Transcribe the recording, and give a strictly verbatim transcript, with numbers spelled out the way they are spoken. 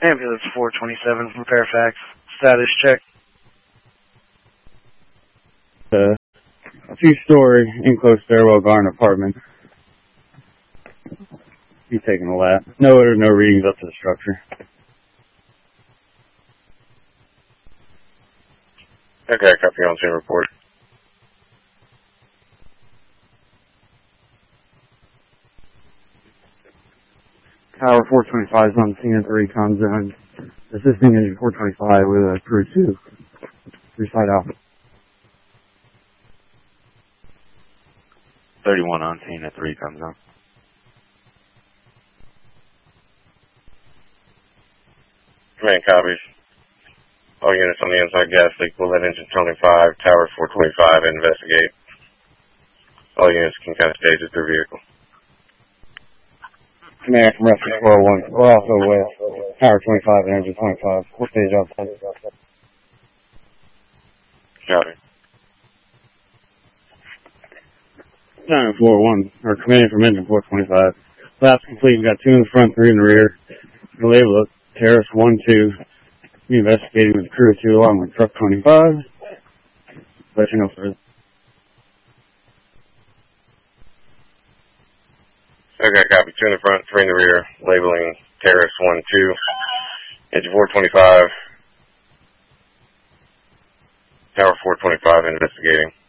Ambulance four twenty-seven from Fairfax. Status check. Uh, a two-story enclosed stairwell garden apartment. He's taking a lap. No other, no readings up to the structure. Okay, copy on scene report. Tower four twenty-five is on scene at the recon zone. Assisting engine four twenty-five with a crew two. Three side alpha. thirty-one on scene at the recon zone. Command copies. All units on the inside gas leak will let engine twenty-five, tower four twenty-five investigate. All units can kind of stage through vehicle. Command from Rescue four oh one. We're also with tower twenty-five and engine twenty-five. We'll stage outside. Copy. nine four one, or command from engine four twenty-five. Laps complete. We got two in the front, three in the rear. The label is Terrace one two. Be investigating with crew two along with truck twenty-five. Let you know further. Okay, copy. Two in the front, three in the rear. Labeling Terrace one two. Engine four twenty-five. Tower four twenty-five investigating.